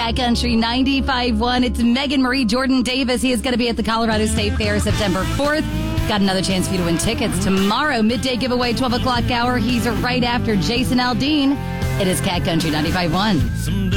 Cat Country 95.1. It's Megan Marie Jordan Davis. He is going to be at the Colorado State Fair September 4th. Got another chance for you to win tickets tomorrow. Midday giveaway, 12 o'clock hour. He's right after Jason Aldean. It is Cat Country 95.1.